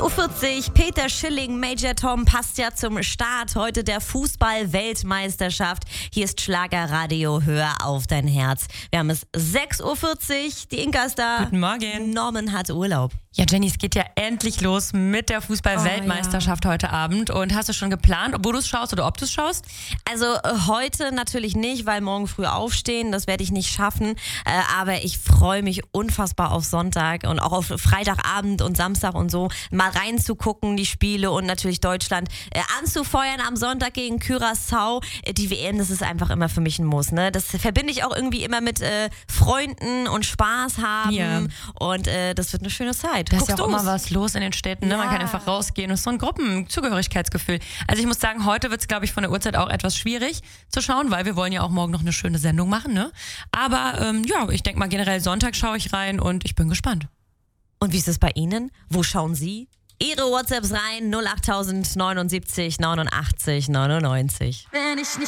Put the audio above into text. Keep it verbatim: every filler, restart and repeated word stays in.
Uhr vierzig, Peter Schilling, Major Tom passt ja zum Start heute der Fußball-Weltmeisterschaft. Hier ist Schlagerradio, hör auf dein Herz. Wir haben es sechs Uhr vierzig, die Inka ist da. Guten Morgen. Norman hat Urlaub. Ja, Jenny, es geht ja endlich los mit der Fußball-Weltmeisterschaft oh, ja. heute Abend. Und hast du schon geplant, wo du es schaust oder ob du es schaust? Also äh, heute natürlich nicht, weil morgen früh aufstehen, das werde ich nicht schaffen. Äh, aber ich freue mich unfassbar auf Sonntag und auch auf Freitagabend und Samstag und so, mal reinzugucken, die Spiele und natürlich Deutschland äh, anzufeuern am Sonntag gegen Curaçao. Äh, die W M, das ist einfach immer für mich ein Muss. Ne? Das verbinde ich auch irgendwie immer mit äh, Freunden und Spaß haben. Ja. Und äh, das wird eine schöne Zeit. Da ist ja auch immer was los in den Städten. Ne? Ja. Man kann einfach rausgehen. Und es ist so ein Gruppenzugehörigkeitsgefühl. Also ich muss sagen, heute wird es, glaube ich, von der Uhrzeit auch etwas schwierig zu schauen, weil wir wollen ja auch morgen noch eine schöne Sendung machen. Ne? Aber ähm, ja, ich denke mal generell Sonntag schaue ich rein und ich bin gespannt. Und wie ist es bei Ihnen? Wo schauen Sie? Ihre WhatsApps rein null acht neunundsiebzig neunundachtzig neunundneunzig. Wenn ich nicht